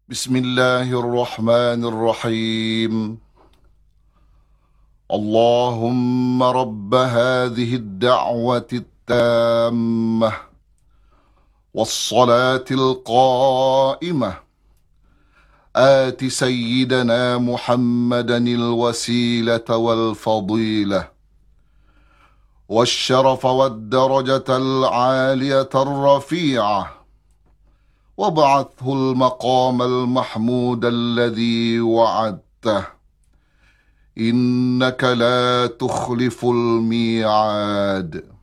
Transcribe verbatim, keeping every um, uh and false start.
بسم الله الرحمن الرحيم. اللهم رب هذه الدعوة التامة والصلاة القائمة آت سيدنا محمدا الوسيلة والفضيلة والشرف والدرجة العالية الرفيعة، وابعثه المقام المحمود الذي وعدته، إنك لا تخلف الميعاد.